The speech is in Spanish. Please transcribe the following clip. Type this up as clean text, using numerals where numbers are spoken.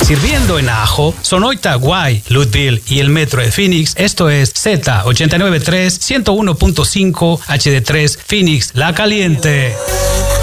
Sirviendo en Ajo, Sonoita, Guay, Louisville y el Metro de Phoenix. Esto es Z893 101.5 HD3 Phoenix, La Caliente.